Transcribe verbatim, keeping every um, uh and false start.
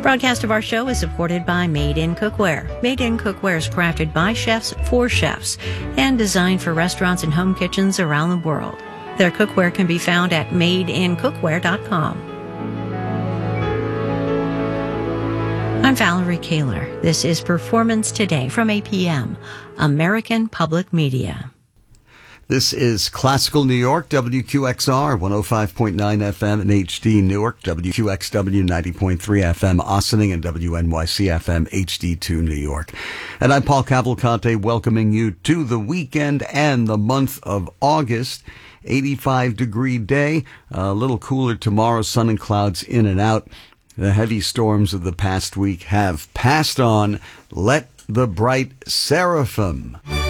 Broadcast of our show is supported by Made in Cookware. Made in Cookware is crafted by chefs for chefs and designed for restaurants and home kitchens around the world. Their cookware can be found at made in cookware dot com. I'm Valerie Kaler. This is Performance Today from A P M, American Public Media. This is Classical New York, W Q X R, one oh five point nine F M in H D Newark, W Q X W ninety point three F M Ossining, and W N Y C F M H D two New York. And I'm Paul Cavalcante, welcoming you to the weekend and the month of August. eighty-five degree day, a little cooler tomorrow, sun and clouds in and out. The heavy storms of the past week have passed on. Let the bright seraphim